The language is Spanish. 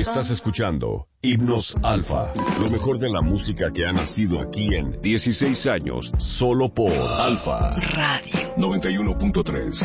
Estás escuchando Himnos Alfa, lo mejor de la música que ha nacido aquí en 16 años, solo por Alfa Radio 91.3.